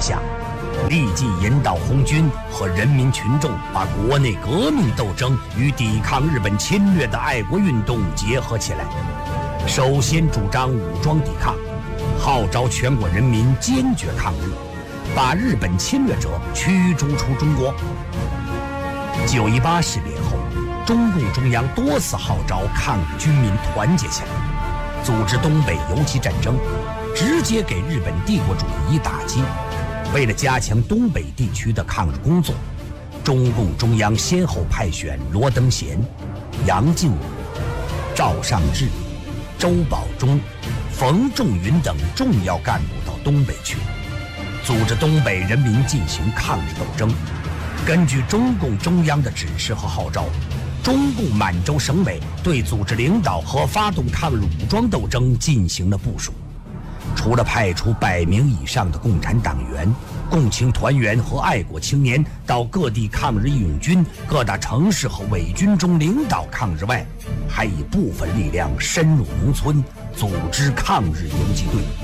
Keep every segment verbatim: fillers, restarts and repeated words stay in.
下，立即引导红军和人民群众把国内革命斗争与抵抗日本侵略的爱国运动结合起来，首先主张武装抵抗，号召全国人民坚决抗日，把日本侵略者驱逐出中国。九一八事变后，中共中央多次号召抗日军民团结起来，组织东北游击战争，直接给日本帝国主义以打击。为了加强东北地区的抗日工作，中共中央先后派选罗登贤、杨靖武、赵尚志、周保中、冯仲云等重要干部到东北去，组织东北人民进行抗日斗争。根据中共中央的指示和号召，中共满洲省委对组织领导和发动抗日武装斗争进行了部署。除了派出百名以上的共产党员、共青团员和爱国青年到各地抗日义勇军各大城市和伪军中领导抗日外，还以部分力量深入农村，组织抗日游击队。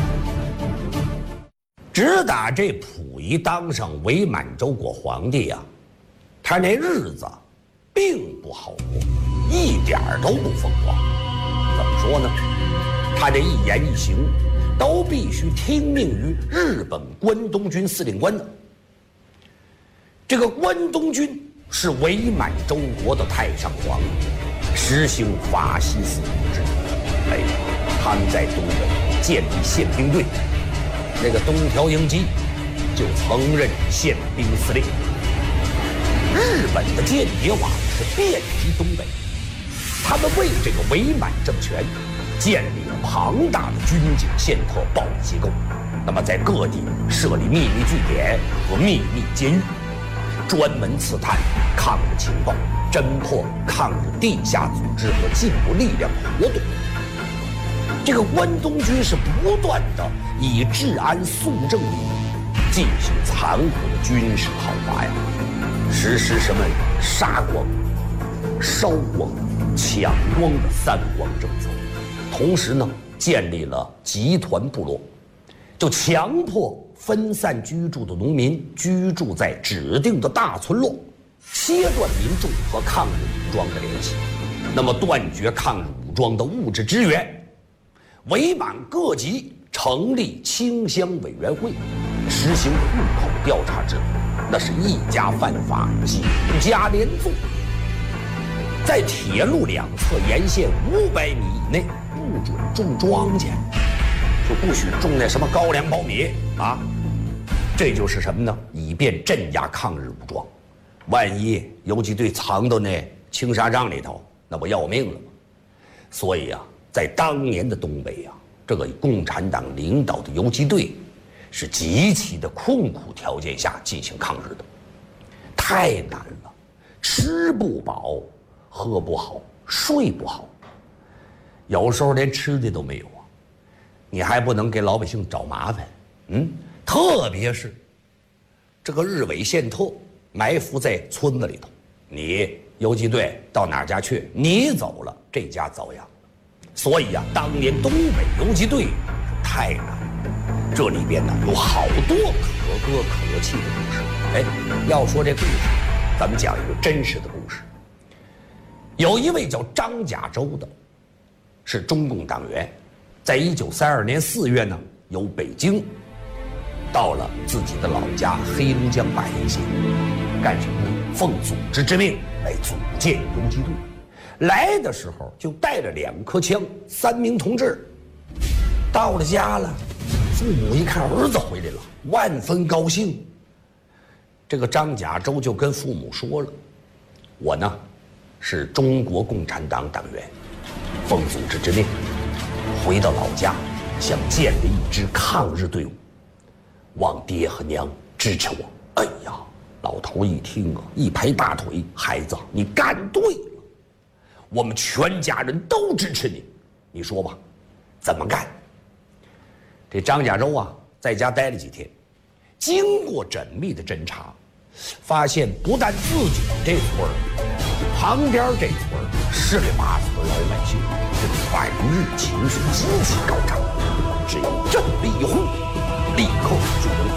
直打这溥仪当上伪满洲国皇帝呀、啊，他那日子并不好过，一点都不风光。怎么说呢？他这一言一行都必须听命于日本关东军司令官的。这个关东军是伪满洲国的太上皇，实行法西斯统治。哎，他们在东北建立宪兵队，那个东条英机就曾任宪兵司令。日本的间谍网是遍及东北，他们为这个伪满政权建立了庞大的军警线特暴力机构，那么在各地设立秘密据点和秘密监狱，专门刺探抗日情报，侦破抗日地下组织和进步力量活动。这个关东军是不断的以治安肃正为名进行残酷的军事讨伐呀，实施什么杀光、烧光、抢光的三光政策。同时呢，建立了集团部落，就强迫分散居住的农民居住在指定的大村落，切断民众和抗日武装的联系，那么断绝抗日武装的物质支援。伪满各级成立清乡委员会，实行户口调查制度，那是一家犯法，几家连坐。在铁路两侧沿线五百米以内不准种庄稼，就不许种那什么高粱、苞米啊。这就是什么呢？以便镇压抗日武装。万一游击队藏到那青纱帐里头，那不要命了吗？所以啊，在当年的东北啊，这个共产党领导的游击队是极其的困苦条件下进行抗日的，太难了，吃不饱，喝不好，睡不好，有时候连吃的都没有啊！你还不能给老百姓找麻烦，嗯，特别是这个日伪线特埋伏在村子里头，你游击队到哪家去？你走了，这家遭殃。所以啊，当年东北游击队太难了，这里边呢有好多可歌可泣的故事。哎，要说这故事，咱们讲一个真实的故事。有一位叫张甲洲的，是中共党员，在一九三二年四月呢，由北京到了自己的老家黑龙江巴彦县，干什么呢？奉组织之命来组建游击队。来的时候就带了两颗枪，三名同志。到了家了，父母一看儿子回来了，万分高兴。这个张甲洲就跟父母说了：“我呢，是中国共产党党员，奉组织之命，回到老家，想建立一支抗日队伍，望爹和娘支持我。”哎呀，老头一听啊，一拍大腿：“孩子，你干对了！我们全家人都支持你，你说吧，怎么干？”这张甲洲啊，在家待了几天，经过缜密的侦查，发现不但自己这村儿，旁边这村儿十里八村老百姓这个反日情绪极其高涨，只有振臂一呼，立刻就能组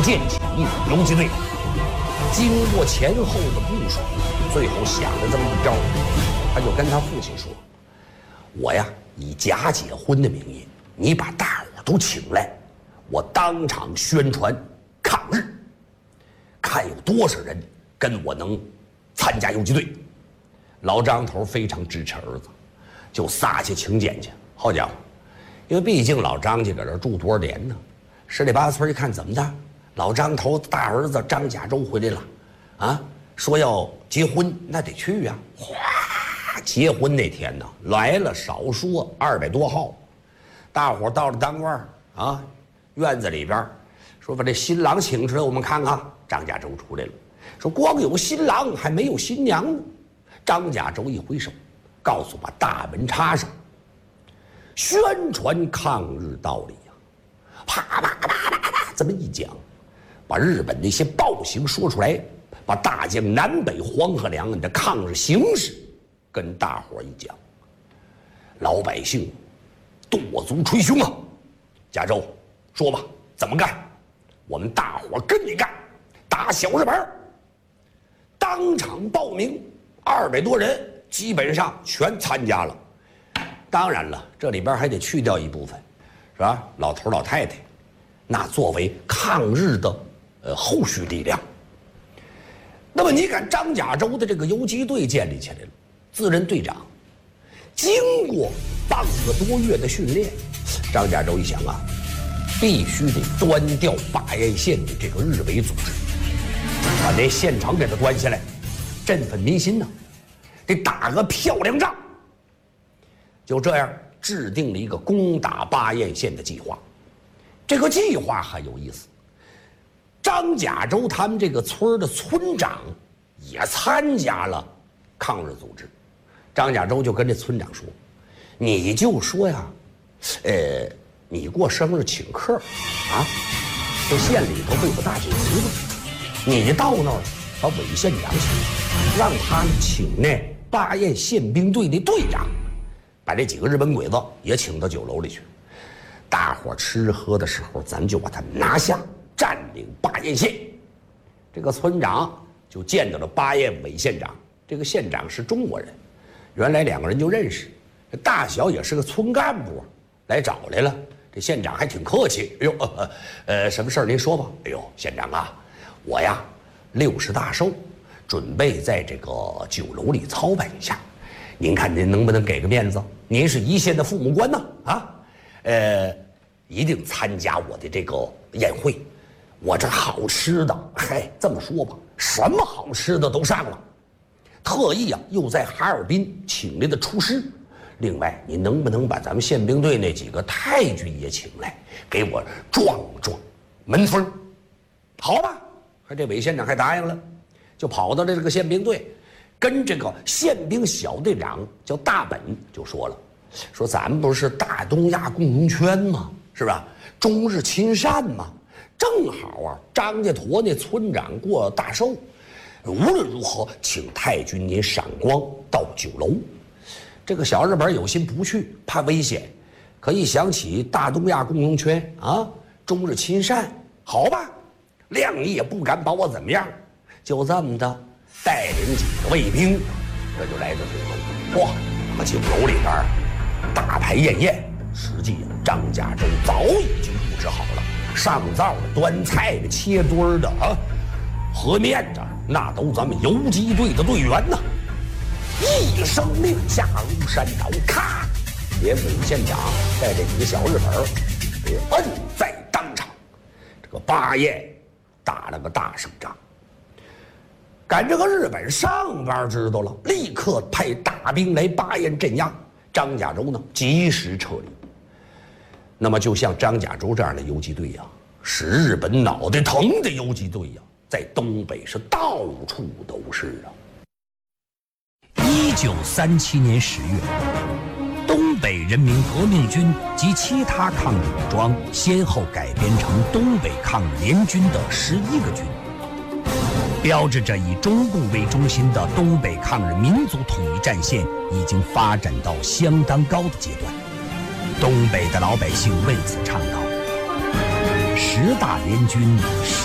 建起义的游击队。经过前后的部署，最后想了这么一招，他就跟他父亲说：“我呀，以假结婚的名义，你把大伙都请来，我当场宣传抗日，看有多少人跟我能参加游击队。”老张头非常支持儿子，就撒下请柬去。好家伙，因为毕竟老张家搁这住多少年呢？十里八村一看，怎么的？老张头大儿子张甲洲回来了，啊，说要结婚，那得去呀、啊。哗，结婚那天呢，来了少说二百多号，大伙到了单位啊，院子里边，说把这新郎请出来，我们看看。张甲洲出来了，说光有新郎还没有新娘呢。张甲洲一挥手，告诉把大门插上，宣传抗日道理呀、啊，啪啪啪啪啪，这么一讲。把日本那些暴行说出来，把大江南北黄河两岸的抗日形势跟大伙一讲，老百姓跺足捶胸啊！甲洲，说吧，怎么干？我们大伙跟你干，打小日本。当场报名，二百多人，基本上全参加了。当然了，这里边还得去掉一部分，是吧？老头老太太，那作为抗日的。呃，后续力量。那么你看张甲洲的这个游击队建立起来了，自任队长。经过半个多月的训练，张甲洲一想啊，必须得端掉巴彦县的这个日伪组织，把那县城给它端下来，振奋民心呢、啊，得打个漂亮仗。就这样制定了一个攻打巴彦县的计划。这个计划很有意思。张甲洲他们这个村的村长也参加了抗日组织，张甲洲就跟这村长说：“你就说呀，呃，你过生日请客啊，这县里头不有个大酒席吗？你到那儿把韦县长请，让他请那巴彦宪兵队的队长，把这几个日本鬼子也请到酒楼里去。大伙吃喝的时候，咱就把他拿下。”占领巴彦县，这个村长就见到了巴彦韦县长。这个县长是中国人，原来两个人就认识。这大小也是个村干部，来找来了。这县长还挺客气，哎呦，呃，呃什么事儿您说吧。哎呦，县长啊，我呀六十大寿，准备在这个酒楼里操办一下，您看您能不能给个面子？您是一县的父母官呢，啊，呃，一定参加我的这个宴会。我这好吃的，嗨，这么说吧，什么好吃的都上了。特意啊，又在哈尔滨请来的厨师。另外，你能不能把咱们宪兵队那几个太军也请来，给我壮壮门风？好吧，还这韦县长还答应了，就跑到这个宪兵队，跟这个宪兵小队长叫大本就说了，说咱们不是大东亚共荣圈吗？是吧？中日亲善嘛。正好啊，张家坨那村长过大寿，无论如何，请太君您赏光到酒楼。这个小日本有心不去，怕危险，可一想起大东亚共荣圈啊，中日亲善，好吧，亮爷也不敢把我怎么样，就这么的带领几个卫兵，这就来到酒楼。哇，那么酒楼里边大排宴宴，实际张甲洲早已经布置好了。上灶的、端菜的、切墩儿的啊，和面的，那都咱们游击队的队员呢。一声令下，如山倒，咔，连韦县长带这几个小日本给摁在当场。这个巴彦打了个大胜仗。赶这个日本上边知道了，立刻派大兵来巴彦镇压。张甲洲呢，及时撤离。那么，就像张甲洲这样的游击队呀、啊，使日本脑袋疼的游击队呀、啊，在东北是到处都是啊。 一九三七年十月，东北人民革命军及其他抗日武装先后改编成东北抗日联军的十一个军，标志着以中共为中心的东北抗日民族统一战线已经发展到相当高的阶段。东北的老百姓为此倡导：十大联军，十